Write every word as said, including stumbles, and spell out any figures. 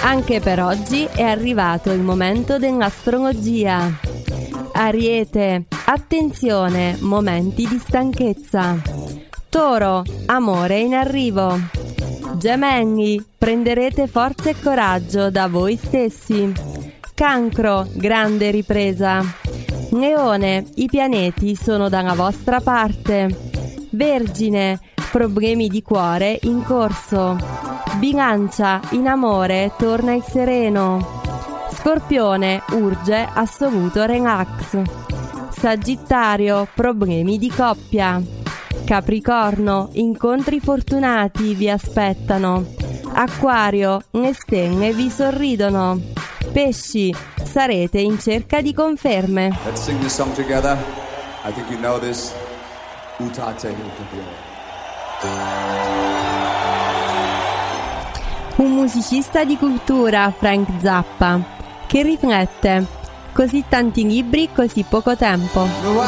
Anche per oggi è arrivato il momento dell'astrologia. Ariete, attenzione, momenti di stanchezza. Toro, amore in arrivo. Gemelli, prenderete forza e coraggio da voi stessi. Cancro, grande ripresa. Leone, i pianeti sono dalla vostra parte. Vergine, problemi di cuore in corso. Bilancia, in amore torna il sereno. Scorpione, urge assoluto relax. Sagittario, problemi di coppia. Capricorno, incontri fortunati vi aspettano. Acquario, le stelle vi sorridono. Pesci, sarete in cerca di conferme. Let's sing this song together. I think you know this. Utate Hilkebjörn. Un musicista di cultura, Frank Zappa, che riflette: così tanti libri, così poco tempo.